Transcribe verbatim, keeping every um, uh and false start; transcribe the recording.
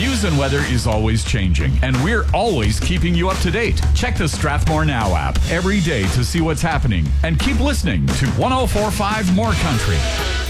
news and weather is always changing, and we're always keeping you up to date. Check the Strathmore Now app every day to see what's happening, and keep listening to one oh four point five More Country.